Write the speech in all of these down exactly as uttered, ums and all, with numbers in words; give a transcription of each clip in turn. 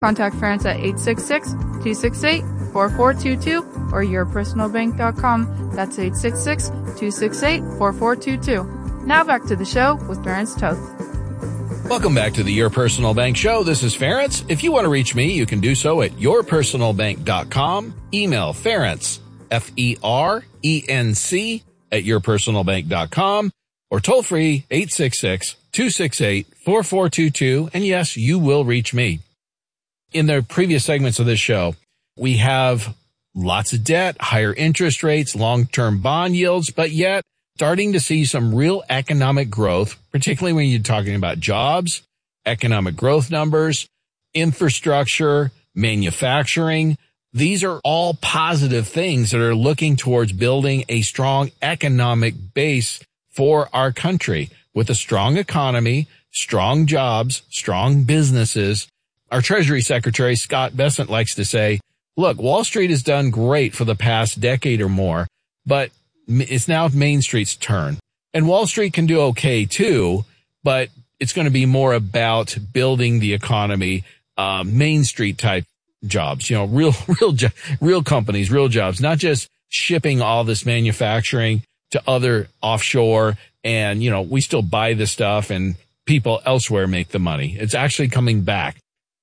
Contact Ference at eight six six, two six eight, four four two two or your personal bank dot com. That's eight six six, two six eight, four four two two. Now back to the show with Ference Toth. Welcome back to the Your Personal Bank Show. This is Ference. If you want to reach me, you can do so at your personal bank dot com. Email Ference, F E R E N C, at your personal bank dot com, or toll free eight six six, two six eight, four four two two. And yes, you will reach me. In the previous segments of this show, we have lots of debt, higher interest rates, long-term bond yields, but yet starting to see some real economic growth, particularly when you're talking about jobs, economic growth numbers, infrastructure, manufacturing. These are all positive things that are looking towards building a strong economic base for our country with a strong economy, strong jobs, strong businesses. Our Treasury Secretary, Scott Bessent, likes to say, look, Wall Street has done great for the past decade or more, but it's now Main Street's turn. And Wall Street can do okay too, but it's going to be more about building the economy, uh, Main Street type jobs, you know, real, real, real companies, real jobs, not just shipping all this manufacturing to other offshore. And, you know, we still buy the stuff and people elsewhere make the money. It's actually coming back.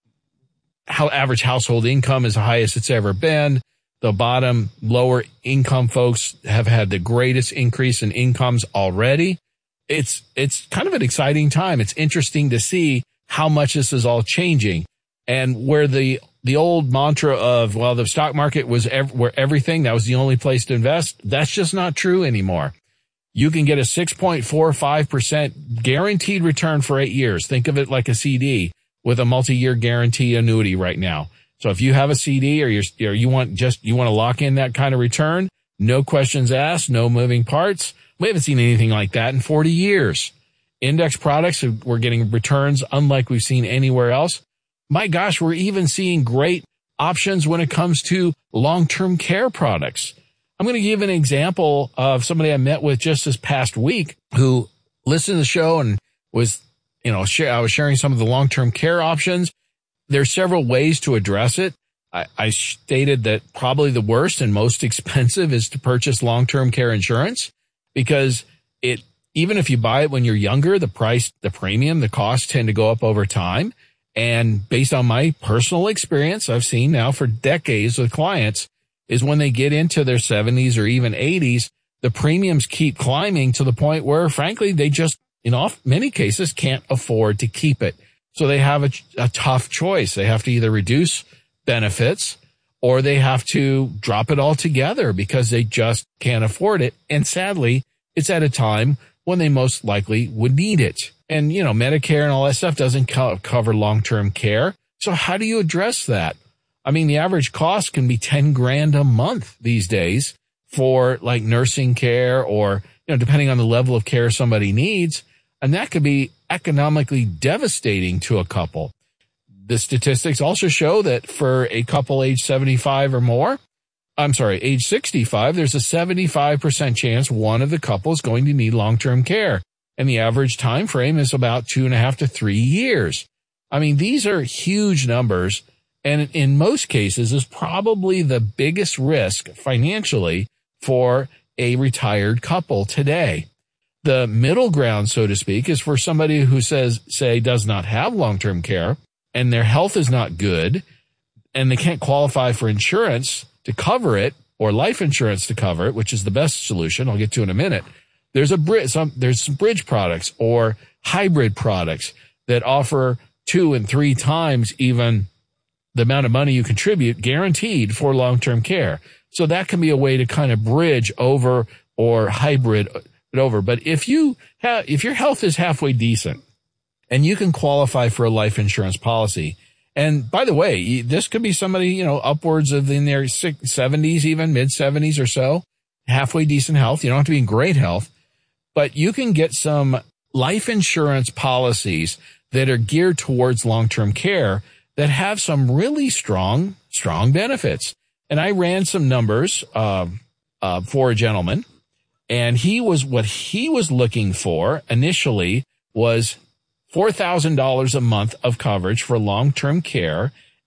How average household income is the highest it's ever been. The bottom lower income folks have had the greatest increase in incomes already. It's, it's kind of an exciting time. It's interesting to see how much this is all changing, and where the, the old mantra of, well, the stock market was ev- where everything, that was the only place to invest. That's just not true anymore. You can get a six point four five percent guaranteed return for eight years. Think of it like a C D with a multi-year guarantee annuity right now. So if you have a C D or you're, or you want just, you want to lock in that kind of return, no questions asked, no moving parts. We haven't seen anything like that in forty years. Index products, we're getting returns unlike we've seen anywhere else. My gosh, we're even seeing great options when it comes to long-term care products. I'm going to give an example of somebody I met with just this past week who listened to the show and was, you know, share, I was sharing some of the long-term care options. There's several ways to address it. I, I stated that probably the worst and most expensive is to purchase long-term care insurance, because it, even if you buy it when you're younger, the price, the premium, the costs tend to go up over time. And based on my personal experience, I've seen now for decades with clients, is when they get into their seventies or even eighties, the premiums keep climbing to the point where, frankly, they just, in off, many cases, can't afford to keep it. So they have a, a tough choice. They have to either reduce benefits or they have to drop it altogether because they just can't afford it. And sadly, it's at a time when they most likely would need it. And, you know, Medicare and all that stuff doesn't co- cover long-term care. So how do you address that? I mean, the average cost can be ten grand a month these days for like nursing care or, you know, depending on the level of care somebody needs. And that could be economically devastating to a couple. The statistics also show that for a couple age seventy-five or more, I'm sorry, age sixty-five, there's a seventy-five percent chance one of the couple is going to need long-term care. And the average time frame is about two and a half to three years. I mean, these are huge numbers. And in most cases is probably the biggest risk financially for a retired couple today. The middle ground, so to speak, is for somebody who says, say, does not have long-term care and their health is not good and they can't qualify for insurance to cover it or life insurance to cover it, which is the best solution. I'll get to in a minute. There's a bridge, some, there's some bridge products or hybrid products that offer two and three times even the amount of money you contribute guaranteed for long-term care. So that can be a way to kind of bridge over or hybrid it over. But if you have, if your health is halfway decent and you can qualify for a life insurance policy, and by the way, this could be somebody, you know, upwards of in their seventies, even mid seventies or so, halfway decent health. You don't have to be in great health, but you can get some life insurance policies that are geared towards long-term care that have some really strong, strong benefits. And I ran some numbers, uh, uh, for a gentleman, and he was, what he was looking for initially was four thousand dollars a month of coverage for long-term care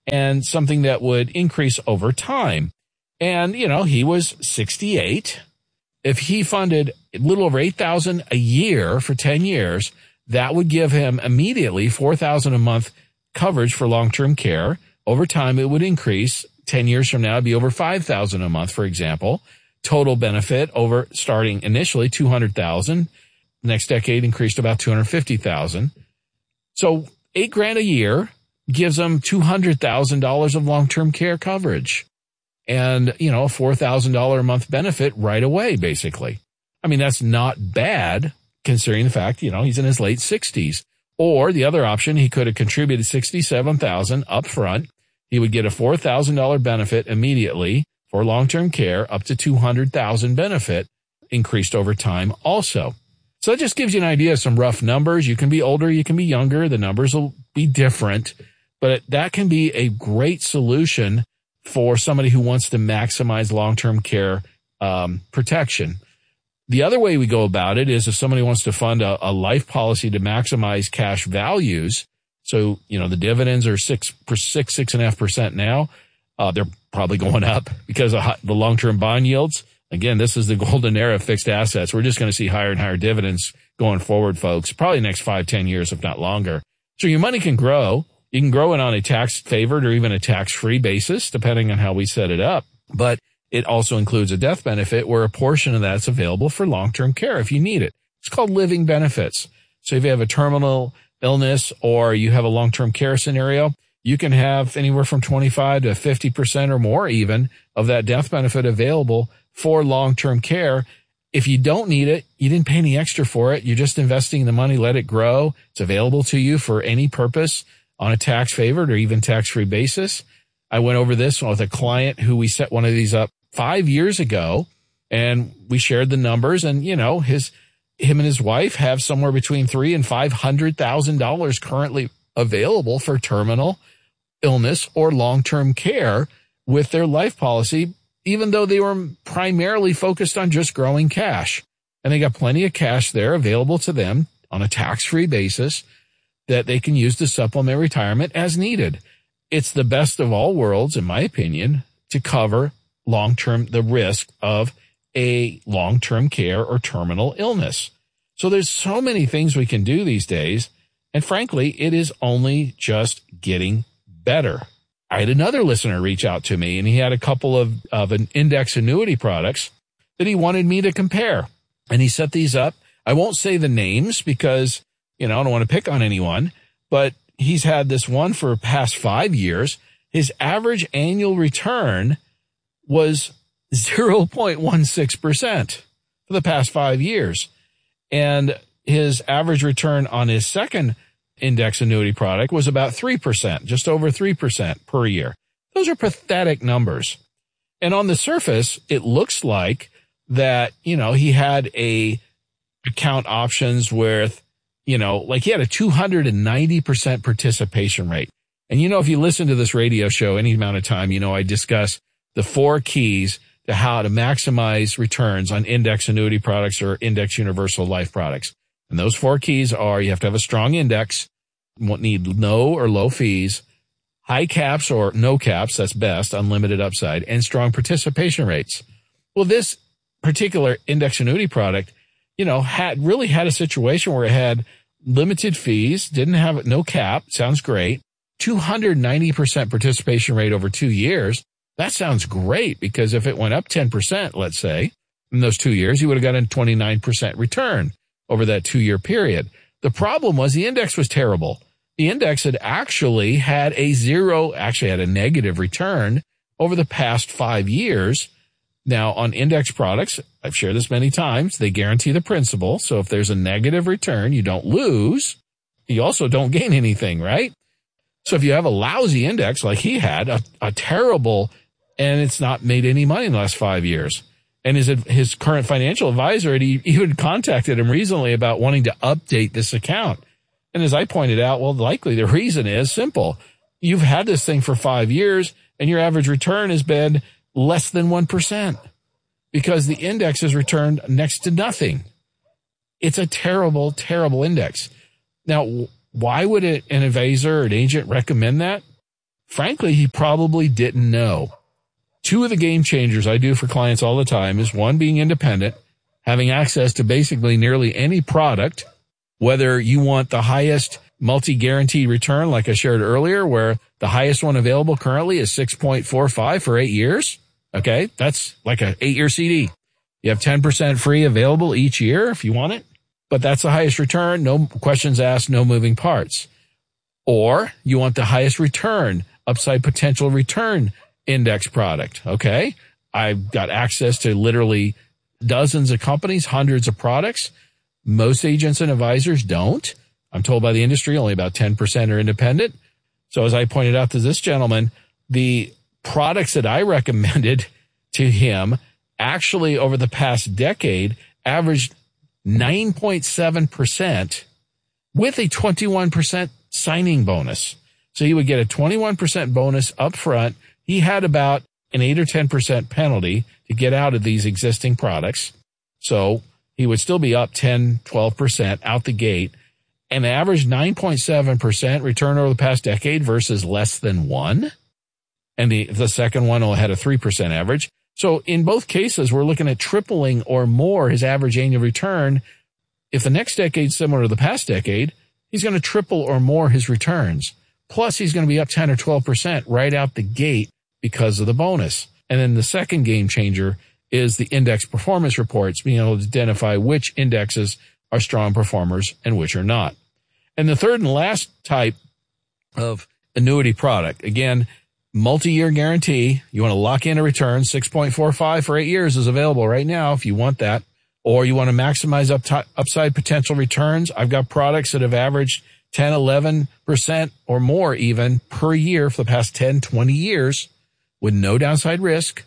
and something that would increase over time. And, you know, he was sixty-eight. If he funded a little over eight thousand dollars a year for ten years, that would give him immediately four thousand dollars a month coverage for long-term care. Over time, it would increase. ten years from now, it'd be over five thousand dollars a month, for example. Total benefit over starting initially two hundred thousand dollars. Next decade increased to about two hundred fifty thousand dollars. So eight grand a year gives them two hundred thousand dollars of long-term care coverage. And, you know, a four thousand dollars a month benefit right away, basically. I mean, that's not bad considering the fact, you know, he's in his late sixties. Or the other option, he could have contributed sixty-seven thousand dollars up front. He would get a four thousand dollars benefit immediately for long-term care, up to two hundred thousand dollars benefit, increased over time also. So that just gives you an idea of some rough numbers. You can be older, you can be younger. The numbers will be different, but that can be a great solution for somebody who wants to maximize long-term care um, protection. The other way we go about it is if somebody wants to fund a, a life policy to maximize cash values. So, you know, the dividends are six, six, six and a half percent now. Uh, they're probably going up because of the long-term bond yields. Again, this is the golden era of fixed assets. We're just going to see higher and higher dividends going forward, folks, probably the next five, ten years, if not longer. So your money can grow. You can grow it on a tax-favored or even a tax-free basis, depending on how we set it up. But it also includes a death benefit where a portion of that's available for long-term care if you need it. It's called living benefits. So if you have a terminal illness or you have a long-term care scenario, you can have anywhere from twenty-five to fifty percent or more even of that death benefit available for long-term care. If you don't need it, you didn't pay any extra for it. You're just investing the money, let it grow. It's available to you for any purpose on a tax-favored or even tax-free basis. I went over this with a client who we set one of these up five years ago, and we shared the numbers. And, you know, his him and his wife have somewhere between three and five hundred thousand dollars currently available for terminal illness or long-term care with their life policy, even though they were primarily focused on just growing cash. And they got plenty of cash there available to them on a tax-free basis that they can use to supplement retirement as needed. It's the best of all worlds, in my opinion, to cover long-term, the risk of a long-term care or terminal illness. So there's so many things we can do these days. And frankly, it is only just getting better. I had another listener reach out to me, and he had a couple of, of an index annuity products that he wanted me to compare. And he set these up. I won't say the names because, you know, I don't want to pick on anyone, but he's had this one for past five years. His average annual return was zero point one six percent for the past five years. And his average return on his second index annuity product was about three percent, just over three percent per year. Those are pathetic numbers. And on the surface, it looks like that, you know, he had a account options with, you know, like he had a two hundred ninety percent participation rate. And, you know, if you listen to this radio show any amount of time, you know, I discuss the four keys to how to maximize returns on index annuity products or index universal life products. And those four keys are you have to have a strong index, won't need no or low fees, high caps or no caps, that's best, unlimited upside, and strong participation rates. Well, this particular index annuity product, you know, had really had a situation where it had limited fees, didn't have no cap, sounds great, two hundred ninety percent participation rate over two years. That sounds great because if it went up ten percent, let's say, in those two years, you would have gotten a twenty-nine percent return over that two-year period. The problem was the index was terrible. The index had actually had a zero, actually had a negative return over the past five years. Now, on index products, I've shared this many times, they guarantee the principal. So if there's a negative return, you don't lose. You also don't gain anything, right? So if you have a lousy index like he had, a, a terrible, and it's not made any money in the last five years. And his his current financial advisor had even contacted him recently about wanting to update this account. And as I pointed out, well, likely the reason is simple. You've had this thing for five years, and your average return has been less than one percent because the index has returned next to nothing. It's a terrible, terrible index. Now, why would it, an advisor or an agent recommend that? frankly, he probably didn't know. Two of the game changers I do for clients all the time is one, being independent, having access to basically nearly any product, whether you want the highest multi-guaranteed return, like I shared earlier, where the highest one available currently is six point four five for eight years. Okay. That's like an eight year C D. You have ten percent free available each year if you want it, but that's the highest return. No questions asked, no moving parts. Or you want the highest return, upside potential return index product. Okay. I've got access to literally dozens of companies, hundreds of products. Most agents and advisors don't. I'm told by the industry only about ten percent are independent. So as I pointed out to this gentleman, the products that I recommended to him actually over the past decade averaged nine point seven percent with a twenty-one percent signing bonus. So he would get a twenty-one percent bonus up front. He had about an eight or ten percent penalty to get out of these existing products. So he would still be up ten, twelve percent out the gate, and average nine point seven percent return over the past decade versus less than one. And the, the second one had a three percent average. So in both cases, we're looking at tripling or more his average annual return. If the next decade is similar to the past decade, he's going to triple or more his returns. Plus, he's going to be up ten or twelve percent right out the gate because of the bonus. And then the second game changer is the index performance reports, being able to identify which indexes are strong performers and which are not. And the third and last type of annuity product, again, multi-year guarantee. You want to lock in a return. six point four five for eight years is available right now if you want that. Or you want to maximize up t- upside potential returns. I've got products that have averaged ten, eleven percent or more even per year for the past ten, twenty years with no downside risk.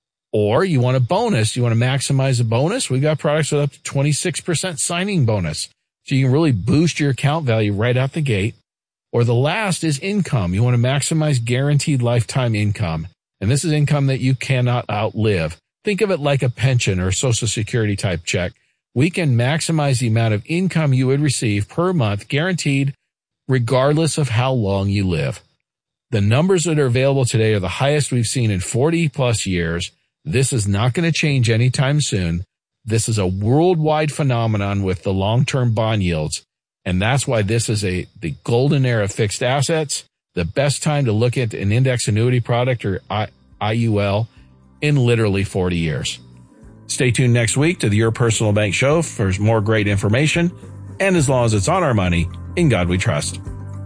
Or you want a bonus. You want to maximize a bonus. We've got products with up to twenty-six percent signing bonus. So you can really boost your account value right out the gate. Or the last is income. You want to maximize guaranteed lifetime income. And this is income that you cannot outlive. Think of it like a pension or a Social Security type check. We can maximize the amount of income you would receive per month, guaranteed, regardless of how long you live. The numbers that are available today are the highest we've seen in forty plus years. This is not going to change anytime soon. This is a worldwide phenomenon with the long-term bond yields. And that's why this is a the golden era of fixed assets, the best time to look at an index annuity product or I U L in literally forty years. Stay tuned next week to the Your Personal Bank Show for more great information. And as long as it's on our money, in God we trust.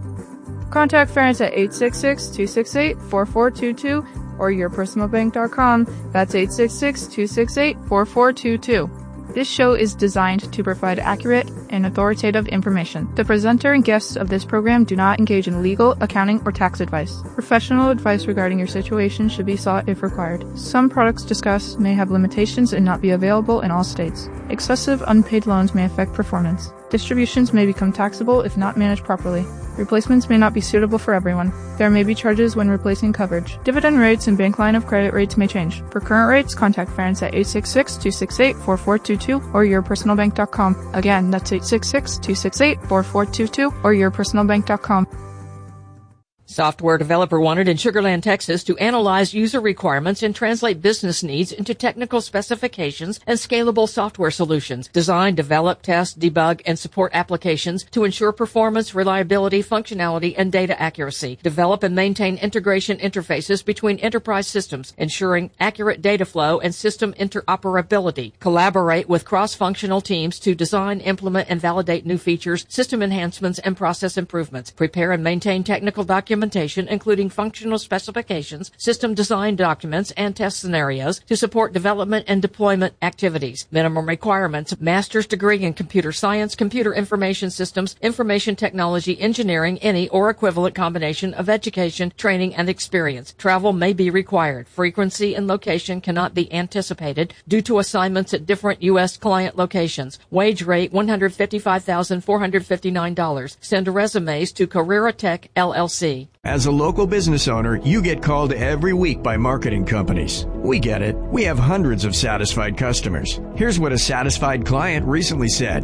Contact Ference at eight six six, two six eight, four four two two or your personal bank dot com. That's eight six six, two six eight, four four two two. This show is designed to provide accurate and authoritative information. The presenter and guests of this program do not engage in legal, accounting, or tax advice. Professional advice regarding your situation should be sought if required. Some products discussed may have limitations and not be available in all states. Excessive unpaid loans may affect performance. Distributions may become taxable if not managed properly. Replacements may not be suitable for everyone. There may be charges when replacing coverage. Dividend rates and bank line of credit rates may change. For current rates, contact Ference at eight six six, two six eight, four four two two or your personal bank dot com. Again, that's eight six six, two six eight, four four two two or your personal bank dot com. Software developer wanted in Sugar Land, Texas to analyze user requirements and translate business needs into technical specifications and scalable software solutions. Design, develop, test, debug, and support applications to ensure performance, reliability, functionality, and data accuracy. Develop and maintain integration interfaces between enterprise systems, ensuring accurate data flow and system interoperability. Collaborate with cross-functional teams to design, implement, and validate new features, system enhancements, and process improvements. Prepare and maintain technical documents documentation, including functional specifications, system design documents, and test scenarios to support development and deployment activities. Minimum requirements: master's degree in computer science, computer information systems, information technology, engineering, any or equivalent combination of education, training, and experience. Travel may be required. Frequency and location cannot be anticipated due to assignments at different U S client locations. Wage rate one hundred fifty-five thousand four hundred fifty-nine dollars. Send resumes to Carrera Tech, L L C. As a local business owner, you get called every week by marketing companies. We get it. We have hundreds of satisfied customers. Here's what a satisfied client recently said.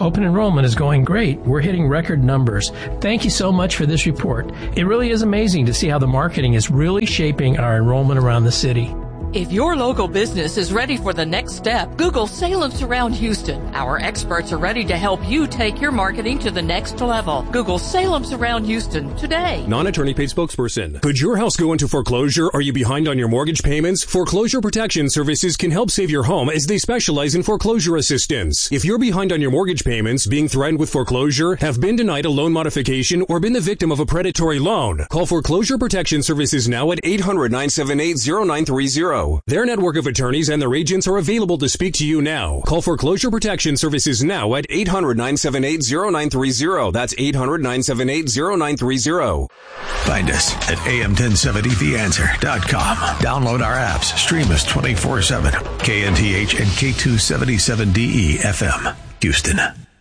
Open enrollment is going great. We're hitting record numbers. Thank you so much for this report. It really is amazing to see how the marketing is really shaping our enrollment around the city. If your local business is ready for the next step, Google Salem Surround Houston. Our experts are ready to help you take your marketing to the next level. Google Salem Surround Houston today. Non-attorney paid spokesperson. Could your house go into foreclosure? Are you behind on your mortgage payments? Foreclosure Protection Services can help save your home as they specialize in foreclosure assistance. If you're behind on your mortgage payments, being threatened with foreclosure, have been denied a loan modification, or been the victim of a predatory loan, call Foreclosure Protection Services now at eight hundred, nine seven eight, zero nine three zero. Their network of attorneys and their agents are available to speak to you now. Call Foreclosure Protection Services now at eight hundred, nine seven eight, zero nine three zero. That's eight hundred, nine seven eight, zero nine three zero. Find us at A M ten seventy the answer dot com. Download our apps. Stream us twenty-four seven. K N T H and K two seventy-seven D E F M. Houston.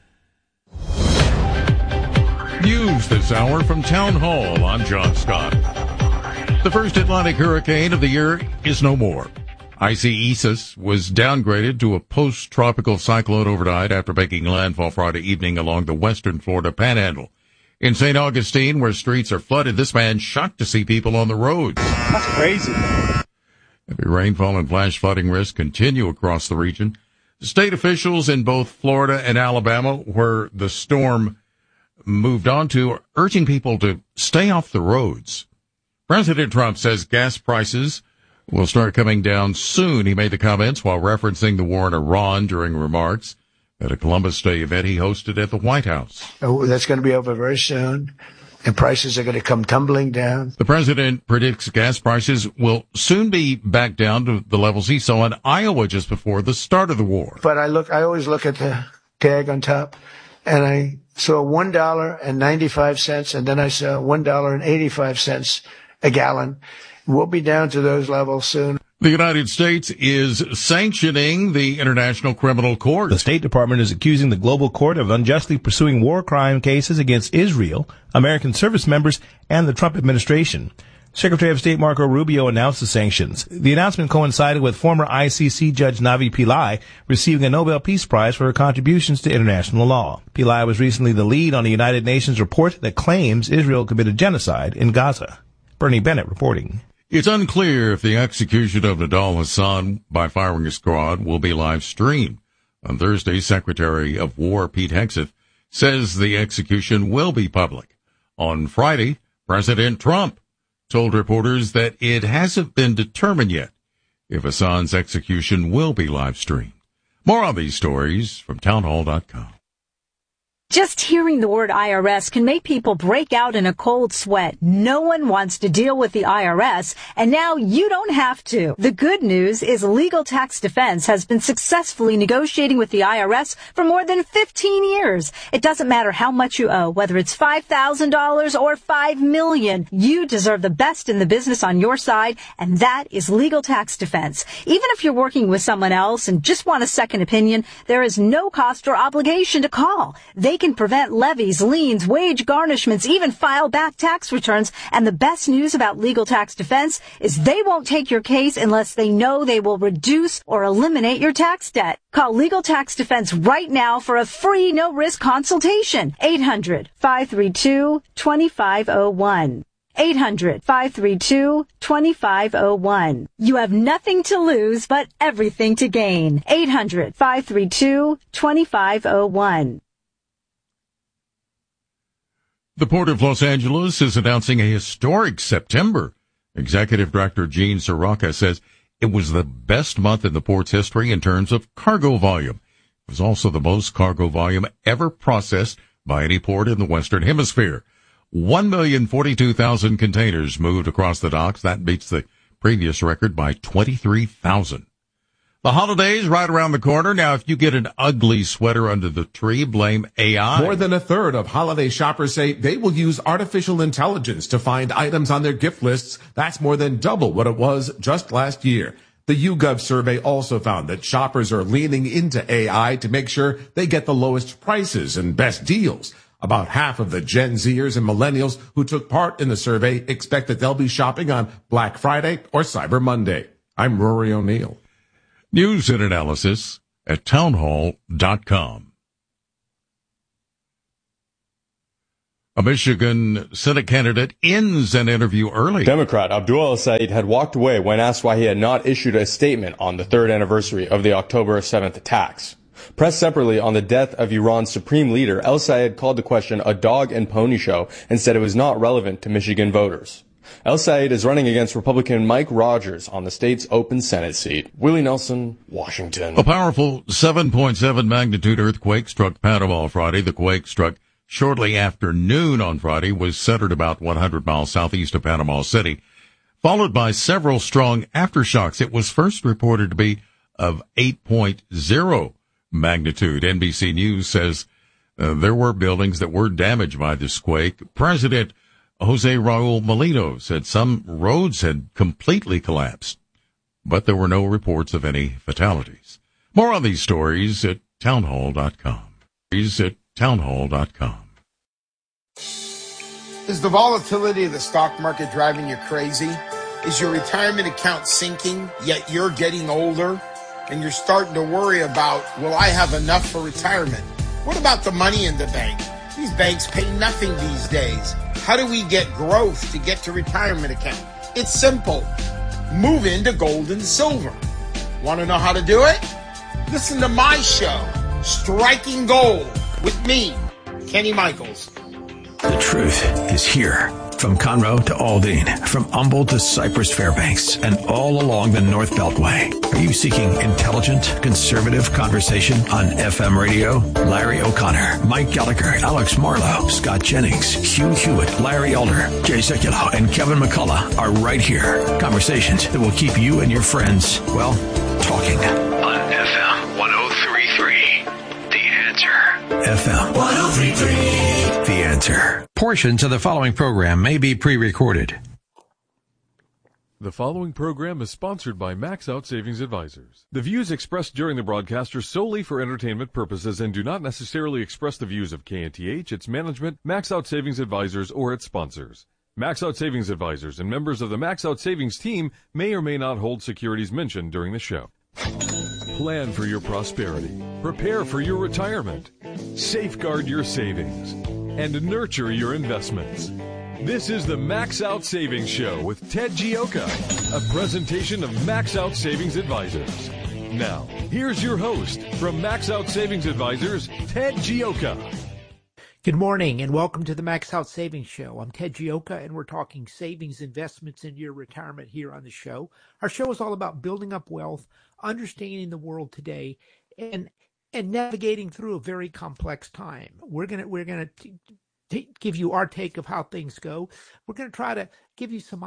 News this hour from Town Hall. I'm John Scott. The first Atlantic hurricane of the year is no more. Isaias was downgraded to a post-tropical cyclone overnight after making landfall Friday evening along the western Florida panhandle. In Saint Augustine, where streets are flooded, this man shocked to see people on the roads. That's crazy. Heavy rainfall and flash flooding risks continue across the region. State officials in both Florida and Alabama, where the storm moved on to, are urging people to stay off the roads. President Trump says gas prices will start coming down soon. He made the comments while referencing the war in Iran during remarks at a Columbus Day event he hosted at the White House. Oh, that's going to be over very soon, and prices are going to come tumbling down. The president predicts gas prices will soon be back down to the levels he saw in Iowa just before the start of the war. But I look, I always look at the tag on top, and I saw one dollar and ninety-five cents, and then I saw one dollar and eighty-five cents a gallon. We'll be down to those levels soon. The United States is sanctioning the International Criminal Court. The State Department is accusing the global court of unjustly pursuing war crime cases against Israel, American service members, and the Trump administration. Secretary of State Marco Rubio announced the sanctions. The announcement coincided with former I C C Judge Navi Pillai receiving a Nobel Peace Prize for her contributions to international law. Pillai was recently the lead on the United Nations report that claims Israel committed genocide in Gaza. Bernie Bennett reporting. It's unclear if the execution of Nidal Hassan by firing squad will be live streamed. On Thursday, Secretary of War Pete Hegseth says the execution will be public. On Friday, President Trump told reporters that it hasn't been determined yet if Hassan's execution will be live streamed. More on these stories from townhall dot com. Just hearing the word I R S can make people break out in a cold sweat. No one wants to deal with the I R S, and now you don't have to. The good news is Legal Tax Defense has been successfully negotiating with the I R S for more than fifteen years. It doesn't matter how much you owe, whether it's five thousand dollars or five million dollars. You deserve the best in the business on your side, and that is Legal Tax Defense. Even if you're working with someone else and just want a second opinion, there is no cost or obligation to call. They can prevent levies, liens, wage garnishments, even file back tax returns. And the best news about Legal Tax Defense is they won't take your case unless they know they will reduce or eliminate your tax debt. Call Legal Tax Defense right now for a free no-risk consultation. eight hundred, five three two, two five zero one. eight hundred, five three two, two five zero one. You have nothing to lose but everything to gain. eight hundred, five three two, two five zero one. The Port of Los Angeles is announcing a historic September. Executive Director Gene Soroka says it was the best month in the port's history in terms of cargo volume. It was also the most cargo volume ever processed by any port in the Western Hemisphere. one million forty-two thousand containers moved across the docks. That beats the previous record by twenty-three thousand. The holidays right around the corner. Now, if you get an ugly sweater under the tree, blame A I. More than a third of holiday shoppers say they will use artificial intelligence to find items on their gift lists. That's more than double what it was just last year. The YouGov survey also found that shoppers are leaning into A I to make sure they get the lowest prices and best deals. About half of the Gen Zers and millennials who took part in the survey expect that they'll be shopping on Black Friday or Cyber Monday. I'm Rory O'Neill. News and analysis at townhall dot com. A Michigan Senate candidate ends an interview early. Democrat Abdul El-Sayed had walked away when asked why he had not issued a statement on the third anniversary of the October seventh attacks. Pressed separately on the death of Iran's supreme leader, El-Sayed called the question a dog and pony show and said it was not relevant to Michigan voters. El-Sayed is running against Republican Mike Rogers on the state's open Senate seat. Willie Nelson, Washington. A powerful seven point seven magnitude earthquake struck Panama Friday. The quake struck shortly after noon on Friday, was centered about one hundred miles southeast of Panama City, followed by several strong aftershocks. It was first reported to be of eight point oh magnitude. N B C News says uh, there were buildings that were damaged by this quake. President Jose Raul Molino said some roads had completely collapsed, but there were no reports of any fatalities. More on these stories at townhall dot com. At townhall dot com. Is the volatility of the stock market driving you crazy? Is your retirement account sinking, yet you're getting older and you're starting to worry about, will I have enough for retirement? What about the money in the bank? These banks pay nothing these days. How do we get growth to get to retirement account? It's simple. Move into gold and silver. Want to know how to do it? Listen to my show, Striking Gold, with me, Kenny Michaels. The truth is here. From Conroe to Aldine, from Humboldt to Cypress Fairbanks, and all along the North Beltway. Are you seeking intelligent, conservative conversation on F M radio? Larry O'Connor, Mike Gallagher, Alex Marlowe, Scott Jennings, Hugh Hewitt, Larry Elder, Jay Sekulow, and Kevin McCullough are right here. Conversations that will keep you and your friends, well, talking. On F M one oh three point three, The Answer. F M one oh three point three, The Answer. Portions of the following program may be pre-recorded. The following program is sponsored by Max Out Savings Advisors. The views expressed during the broadcast are solely for entertainment purposes and do not necessarily express the views of K N T H, its management, Max Out Savings Advisors, or its sponsors. Max Out Savings Advisors and members of the Max Out Savings team may or may not hold securities mentioned during the show. Plan for your prosperity. Prepare for your retirement. Safeguard your savings. And nurture your investments. This is the Max Out Savings Show with Ted Gioka, a presentation of Max Out Savings Advisors. Now, here's your host from Max Out Savings Advisors, Ted Gioka. Good morning and welcome to the Max Out Savings Show. I'm Ted Gioka and we're talking savings, investments into your retirement here on the show. Our show is all about building up wealth, understanding the world today, and and navigating through a very complex time. We're gonna we're gonna t- t- give you our take of how things go. We're gonna try to give you some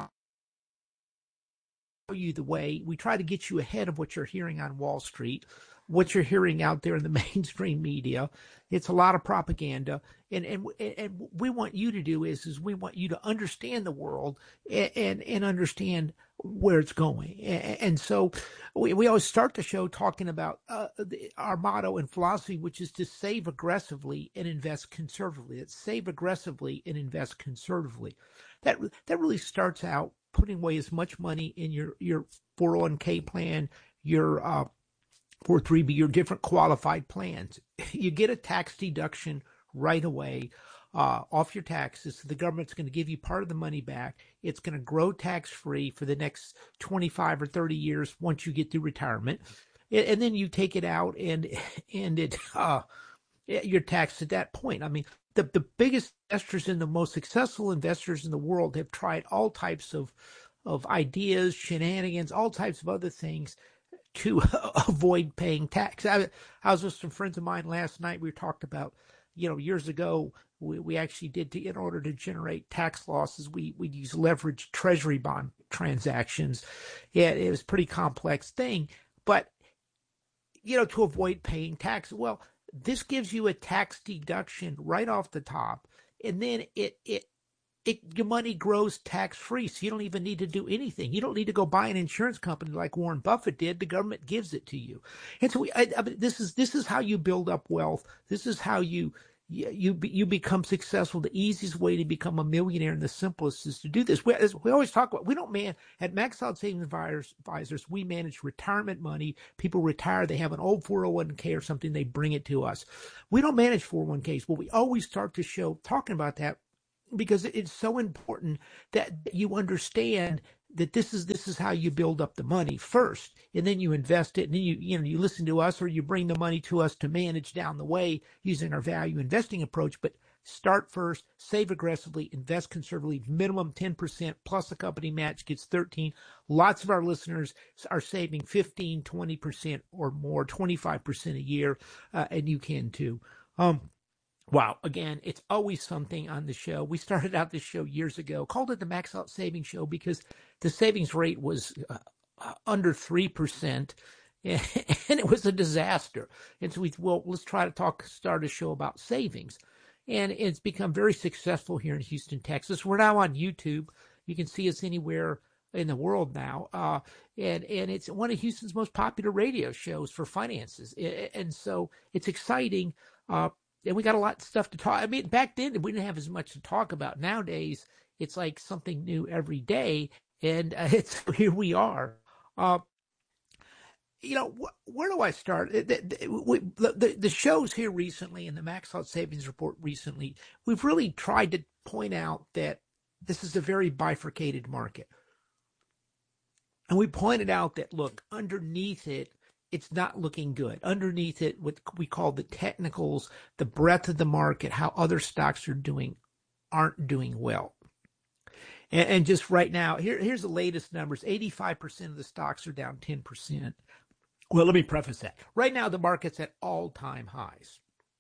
show you the way. We try to get you ahead of what you're hearing on Wall Street, what you're hearing out there in the mainstream media. It's a lot of propaganda, and and and what we want you to do is is we want you to understand the world and and, and understand where it's going. And, and so we, we always start the show talking about uh, the, our motto and philosophy, which is to save aggressively and invest conservatively. It's save aggressively and invest conservatively. That that really starts out putting away as much money in your your four oh one k plan, your uh, four oh three b, your different qualified plans. You get a tax deduction right away uh, off your taxes. So the government's going to give you part of the money back. It's going to grow tax-free for the next twenty-five or thirty years once you get through retirement. And then you take it out and and it uh, you're taxed at that point. I mean, the, the biggest investors and the most successful investors in the world have tried all types of, of ideas, shenanigans, all types of other things to avoid paying tax. I, I was with some friends of mine last night. We talked about, you know, years ago, we, we actually did, to, in order to generate tax losses, we, we'd use leveraged treasury bond transactions. Yeah, it was a pretty complex thing, but, you know, to avoid paying tax. Well, this gives you a tax deduction right off the top, and then it, it, It, your money grows tax-free, so you don't even need to do anything. You don't need to go buy an insurance company like Warren Buffett did. The government gives it to you. And so we, I, I, this is this is how you build up wealth. This is how you you you become successful. The easiest way to become a millionaire and the simplest is to do this. We, as we always talk about, we don't man at Max Out Savings Advisors. We manage retirement money. People retire, they have an old four oh one k or something, they bring it to us. We don't manage four oh one k's, but we always start the show talking about that because it's so important that you understand that this is this is how you build up the money first, and then you invest it, and then you you know you listen to us, or you bring the money to us to manage down the way using our value investing approach. But start first, save aggressively, invest conservatively, minimum ten percent plus a company match gets thirteen. Lots of our listeners are saving fifteen, twenty percent or more, twenty-five percent a year, uh, and you can too. Um, Wow. Again, it's always something on the show. We started out this show years ago, called it the Max Out Savings Show because the savings rate was uh, under three percent, and it was a disaster. And so we, well, let's try to talk, start a show about savings. And it's become very successful here in Houston, Texas. We're now on YouTube. You can see us anywhere in the world now. Uh, and, and it's one of Houston's most popular radio shows for finances. And so it's exciting. Uh, And we got a lot of stuff to talk. I mean, back then we didn't have as much to talk about. Nowadays, it's like something new every day, and uh, it's here we are. Uh, you know, wh- where do I start? The, the, we, the, the shows here recently, and the Max Out Savings Report recently, we've really tried to point out that this is a very bifurcated market, and we pointed out that look, underneath it, it's not looking good. Underneath it, what we call the technicals, the breadth of the market, how other stocks are doing, aren't doing well. And, and just right now, here, here's the latest numbers. eighty-five percent of the stocks are down ten percent. Well, let me preface that. Right now, the market's at all-time highs.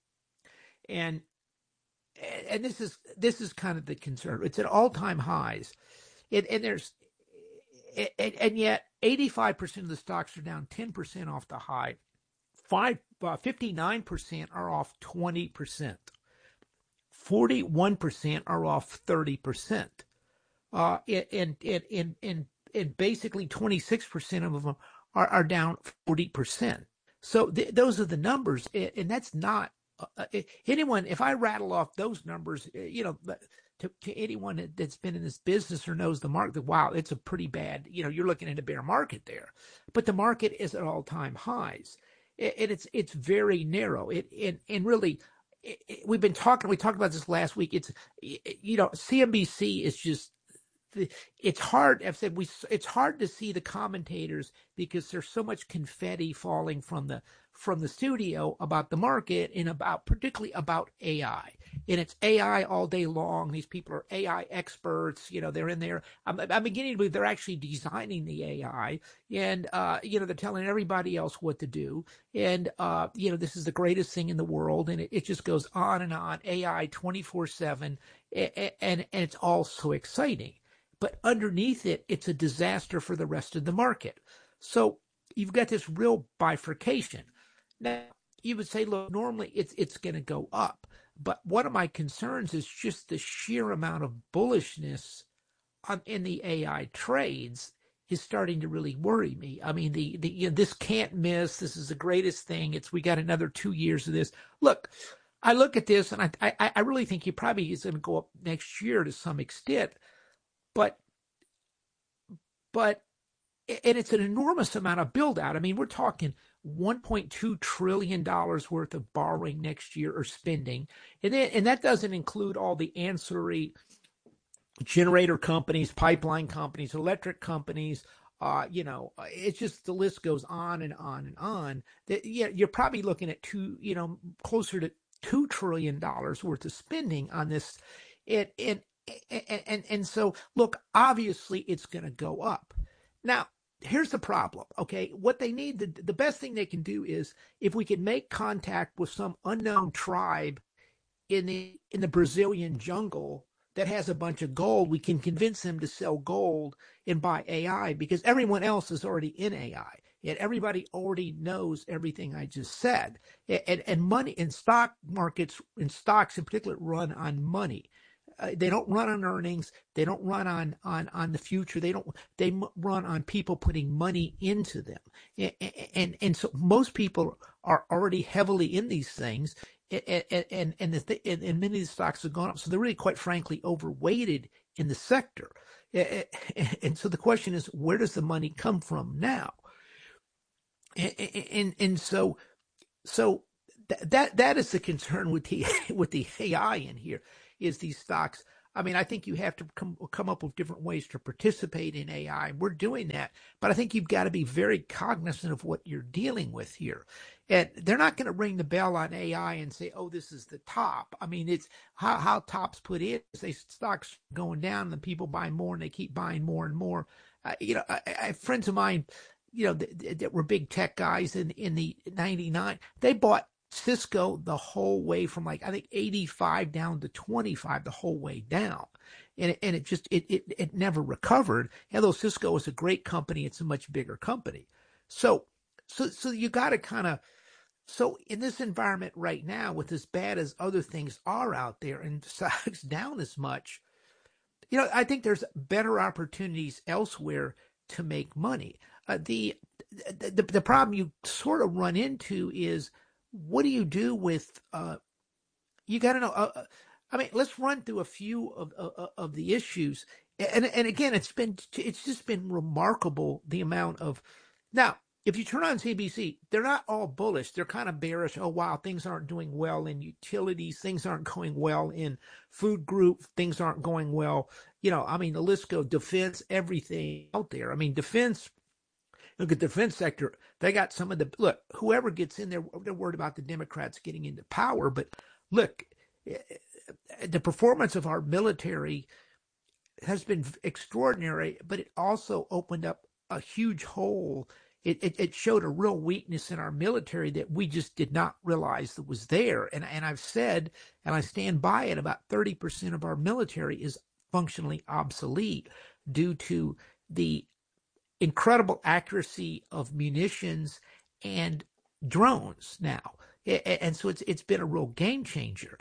And and this is this is kind of the concern. It's at all-time highs. And, and there's And, and yet, eighty-five percent of the stocks are down ten percent off the high. Five, uh, fifty-nine percent are off twenty percent. forty-one percent are off thirty percent. Uh, and, and, and, and, and basically twenty-six percent of them are, are down forty percent. So th- those are the numbers. And that's not uh, anyone. If I rattle off those numbers, you know, To, to anyone that's been in this business or knows the market, wow, it's a pretty bad, you know, you're looking at a bear market there. But the market is at all-time highs. And it's it's very narrow. It and, and really, it, it, we've been talking, we talked about this last week. It's, you know, C N B C is just, it's hard, I've said, we, it's hard to see the commentators because there's so much confetti falling from the from the studio about the market and about, particularly about A I. And it's A I all day long. These people are A I experts. You know, they're in there. I'm, I'm beginning to believe they're actually designing the A I. And, uh, you know, they're telling everybody else what to do. And, uh, you know, this is the greatest thing in the world. And it, it just goes on and on. A I twenty-four seven. And, and, and it's all so exciting. But underneath it, it's a disaster for the rest of the market. So you've got this real bifurcation. Now, you would say, look, normally it's it's going to go up. But one of my concerns is just the sheer amount of bullishness on, in the A I trades is starting to really worry me. I mean, the, the you know, this can't miss. This is the greatest thing. It's we got another two years of this. Look, I look at this, and I I, I really think he probably is going to go up next year to some extent. But but and it's an enormous amount of build out. I mean, we're talking one point two trillion dollars worth of borrowing next year or spending. And then, and that doesn't include all the ancillary generator companies, pipeline companies, electric companies. Uh, you know, it's just the list goes on and on and on. That yeah, you're probably looking at two, you know, closer to two trillion dollars worth of spending on this. It and and and, and so look, obviously it's going to go up. Now, here's the problem, okay? What they need, the, the best thing they can do is if we can make contact with some unknown tribe in the in the Brazilian jungle that has a bunch of gold, we can convince them to sell gold and buy A I because everyone else is already in A I. And everybody already knows everything I just said. And, and money in stock markets, in stocks in particular, run on money. Uh, they don't run on earnings. They don't run on, on, on the future. They don't, they m- run on people putting money into them. And, and, and so most people are already heavily in these things. And, and, and, the th- and, and many of the stocks have gone up. So they're really, quite frankly, overweighted in the sector. And, and so the question is, where does the money come from now? And, and, and so, so th- that, that is the concern with the, with the A I in here. Is these stocks I mean, I think you have to come, come up with different ways to participate in A I. We're doing that, but I think you've got to be very cognizant of what you're dealing with here. And they're not going to ring the bell on A I and say, oh, this is the top. I mean, it's how, how top's put in is they stocks going down and people buy more and they keep buying more and more. Uh, you know, I, I, friends of mine, you know, that, that were big tech guys in, in the ninety-nine, they bought Cisco the whole way from like, I think eighty-five down to twenty-five, the whole way down. And it, and it just, it, it, it never recovered. Although Cisco is a great company, it's a much bigger company. So, so, so you got to kind of, so in this environment right now, with as bad as other things are out there and stocks down as much, you know, I think there's better opportunities elsewhere to make money. Uh, the, the, the problem you sort of run into is, what do you do with, uh, you got to know, uh, I mean, let's run through a few of, of, of the issues. And, and again, it's been, it's just been remarkable the amount of, now, if you turn on C B C, they're not all bullish. They're kind of bearish. Oh, wow, things aren't doing well in utilities. Things aren't going well in food group. Things aren't going well. You know, I mean, the list goes, defense, everything out there. I mean, defense, look at the defense sector. They got some of the, look, whoever gets in there, they're worried about the Democrats getting into power. But look, the performance of our military has been extraordinary, but it also opened up a huge hole. It, it, it showed a real weakness in our military that we just did not realize that was there. And, and I've said, and I stand by it, about thirty percent of our military is functionally obsolete due to the incredible accuracy of munitions and drones now. And so it's it's been a real game changer.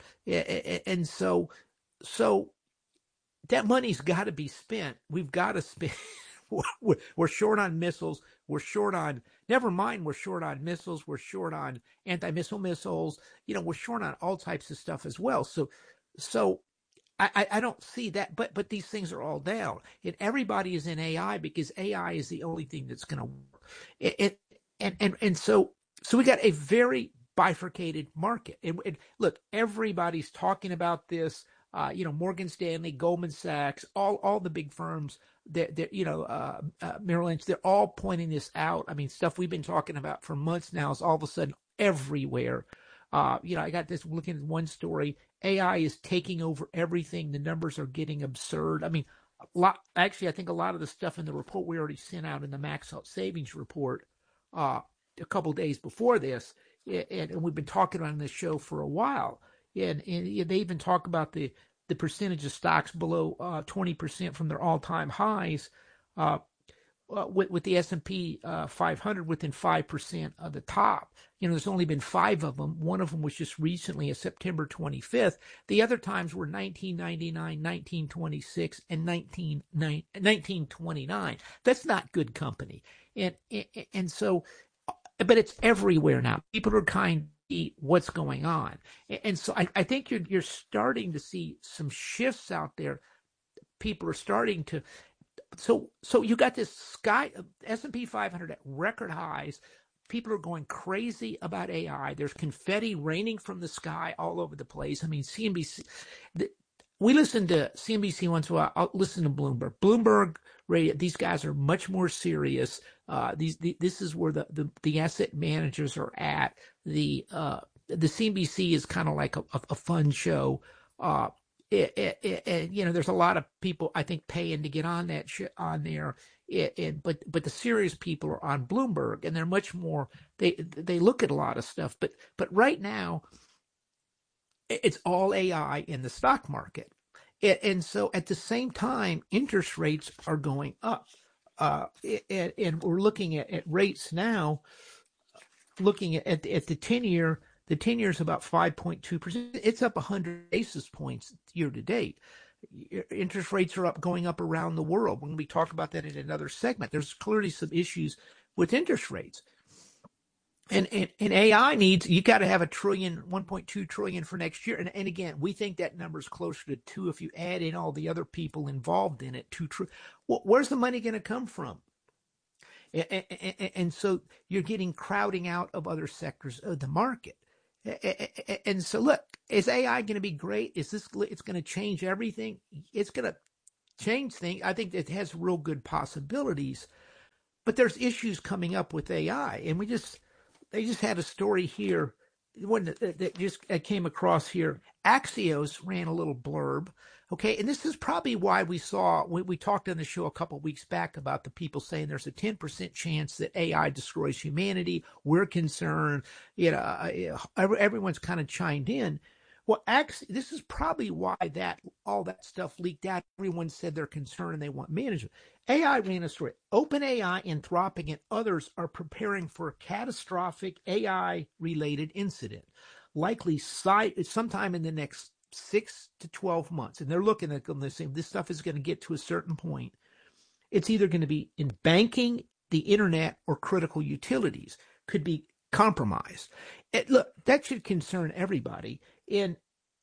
And so so that money's got to be spent. We've got to spend. We're short on missiles. We're short on, never mind, we're short on missiles. We're short on anti-missile missiles. You know, we're short on all types of stuff as well. So, so I, I don't see that, but, but these things are all down. And everybody is in A I because A I is the only thing that's going to work. It, it, and, and, and so, so we got a very bifurcated market. And, and look, everybody's talking about this. Uh, you know, Morgan Stanley, Goldman Sachs, all all the big firms, they're, they're, you know, uh, uh, Merrill Lynch, they're all pointing this out. I mean, stuff we've been talking about for months now is all of a sudden everywhere. Uh, you know, I got this looking at one story. A I is taking over everything. The numbers are getting absurd. I mean, a lot, actually, I think a lot of the stuff in the report we already sent out in the Max Out Savings report uh, a couple of days before this, and, and we've been talking on this show for a while. And, and they even talk about the, the percentage of stocks below uh, twenty percent from their all-time highs uh, uh, with, with the S and P uh, five hundred within five percent of the top. You know, there's only been five of them. One of them was just recently, a September twenty-fifth. The other times were nineteen ninety-nine, nineteen twenty-six, and nineteen twenty-nine. That's not good company. And, and, and so, but it's everywhere now. People are kind what's going on. And so I, I think you're you're starting to see some shifts out there. People are starting to, so so you got this sky S and P five hundred at record highs. People are going crazy about A I. There's confetti raining from the sky all over the place. I mean, C N B C, the, we listen to C N B C once in a while. I'll listen to Bloomberg. Bloomberg Radio, these guys are much more serious. Uh, these the, this is where the, the, the asset managers are at. The uh, the C N B C is kind of like a, a, a fun show. Uh, it, it, it, it, you know, there's a lot of people I think paying to get on that sh- on there. It, it, but but the serious people are on Bloomberg, and they're much more. They they look at a lot of stuff. But but right now, it's all A I in the stock market. And so at the same time, interest rates are going up. Uh, and, and we're looking at, at rates now, looking at, at, at the ten-year, the ten-year is about five point two percent. It's up one hundred basis points year to date. Interest rates are up, going up around the world. When we talk about that in another segment, there's clearly some issues with interest rates. And, and, and A I needs, you got to have a trillion, one point two trillion for next year. And, and again, we think that number is closer to two if you add in all the other people involved in it. Two trillion. Well, where's the money going to come from? And, and, and so you're getting crowding out of other sectors of the market. And so, look, is A I going to be great? Is this, it's going to change everything? It's going to change things. I think it has real good possibilities, but there's issues coming up with A I. And we just, they just had a story here, one that, that just came across here. Axios ran a little blurb. Okay. And this is probably why we saw, we, we talked on the show a couple of weeks back about the people saying there's a ten percent chance that A I destroys humanity. We're concerned, you know, everyone's kind of chimed in. Well, Axios, this is probably why that, all that stuff leaked out. Everyone said they're concerned and they want management. A I ran a story. OpenAI, Anthropic, and others are preparing for a catastrophic A I-related incident, likely sometime in the next six to twelve months. And they're looking at them, they're saying this stuff is going to get to a certain point. It's either going to be in banking, the internet, or critical utilities, could be compromised. It, look, that should concern everybody. And,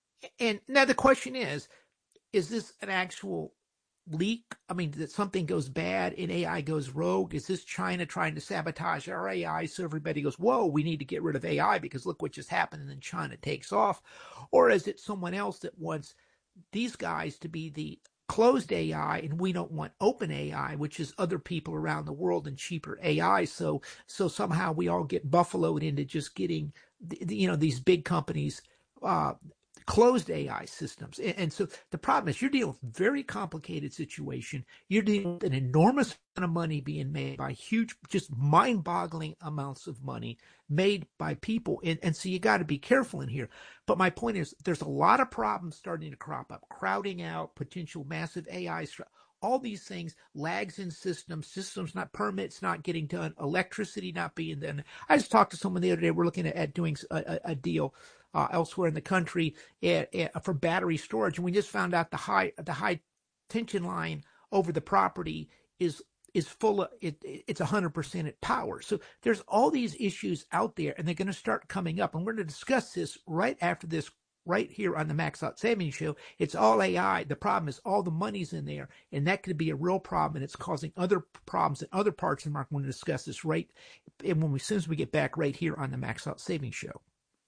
and now the question is, is this an actual leak? I mean, that something goes bad and A I goes rogue? Is this China trying to sabotage our A I so everybody goes, whoa, we need to get rid of A I because look what just happened, and then China takes off? Or is it someone else that wants these guys to be the closed A I and we don't want open A I, which is other people around the world and cheaper A I? So, so somehow we all get buffaloed into just getting, the, the, you know, these big companies, uh, closed A I systems. And, and so the problem is you're dealing with a very complicated situation. You're dealing with an enormous amount of money being made by huge, just mind-boggling amounts of money made by people. And, and so you got to be careful in here. But my point is there's a lot of problems starting to crop up, crowding out, potential massive A I, all these things, lags in systems, systems not permits not getting done, electricity not being done. I just talked to someone the other day. We're looking at, at doing a, a, a deal Uh, elsewhere in the country at, at, for battery storage, and we just found out the high the high tension line over the property is is full of it. It's one hundred percent at power. So there's all these issues out there, and they're going to start coming up. And we're going to discuss this right after this, right here on the Max Out Savings Show. It's all A I. The problem is all the money's in there, and that could be a real problem, and it's causing other problems in other parts of the market. We're going to discuss this right, and when we, as soon as we get back right here on the Max Out Savings Show.